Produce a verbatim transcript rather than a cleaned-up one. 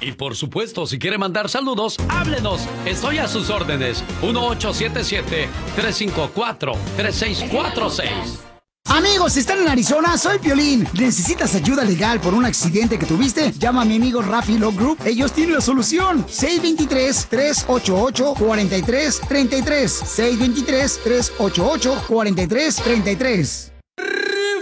Y por supuesto, si quiere mandar saludos, háblenos. Estoy a sus órdenes. uno ocho siete siete, tres cinco cuatro, tres seis cuatro seis. Amigos, si están en Arizona, soy Piolín. ¿Necesitas ayuda legal por un accidente que tuviste? Llama a mi amigo Rafi Law Group. Ellos tienen la solución. seis dos tres, tres ocho ocho, cuatro tres tres tres. seis dos tres, tres ocho ocho, cuatro tres tres tres.